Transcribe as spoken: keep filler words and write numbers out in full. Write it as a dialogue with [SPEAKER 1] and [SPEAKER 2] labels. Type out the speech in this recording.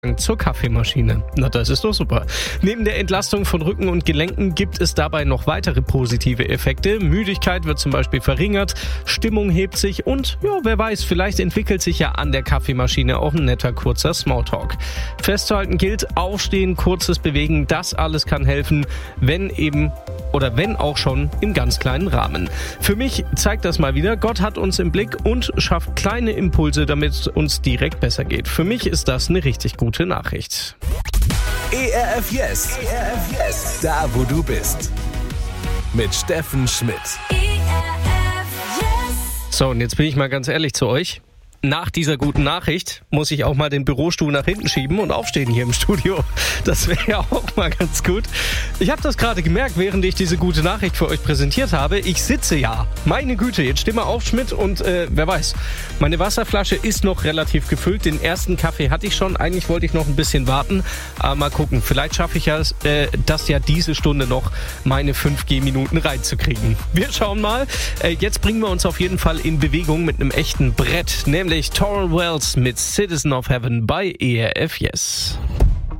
[SPEAKER 1] zur Kaffeemaschine. Na, das ist doch super. Neben der Entlastung von Rücken und Gelenken gibt es dabei noch weitere positive Effekte. Müdigkeit wird zum Beispiel verringert, Stimmung hebt sich und, ja, wer weiß, vielleicht entwickelt sich ja an der Kaffeemaschine auch ein netter kurzer Smalltalk. Festzuhalten gilt, Aufstehen, kurzes Bewegen, das alles kann helfen, wenn eben oder wenn auch schon im ganz kleinen Rahmen. Für mich zeigt das mal wieder, Gott hat uns im Blick und schafft kleine Impulse, damit es uns direkt besser geht. Für mich ist das eine richtig gute Nachricht.
[SPEAKER 2] E R F Yes. E R F Yes. Da, wo du bist. Mit Steffen Schmidt.
[SPEAKER 3] E R F Yes.
[SPEAKER 1] So, und jetzt bin ich mal ganz ehrlich zu euch. Nach dieser guten Nachricht muss ich auch mal den Bürostuhl nach hinten schieben und aufstehen hier im Studio. Das wäre ja auch mal ganz gut. Ich habe das gerade gemerkt, während ich diese gute Nachricht für euch präsentiert habe. Ich sitze ja. Meine Güte, jetzt steh mal auf, Schmidt. Und äh, wer weiß, meine Wasserflasche ist noch relativ gefüllt. Den ersten Kaffee hatte ich schon. Eigentlich wollte ich noch ein bisschen warten. Aber mal gucken, vielleicht schaffe ich ja, äh, das ja diese Stunde noch, meine fünf G-Minuten reinzukriegen. Wir schauen mal. Äh, jetzt bringen wir uns auf jeden Fall in Bewegung mit einem echten Brett. Nämlich Torrell Wells mit Citizen of Heaven bei E R F Yes.